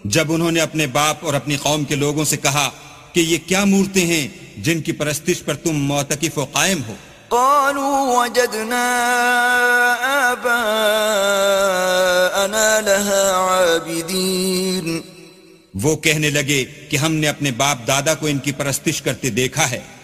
जब उन्होंने अपने बाप और अपनी कौम के लोगों से कहा कि ये क्या मूर्तें हैं जिनकी परस्तिश पर तुम मोतकिफ व कायम हो। क़ालू वजदना आबाअना लहा आबिदीन। वो कहने लगे कि हमने अपने बाप दादा को इनकी परस्तिश करते देखा है।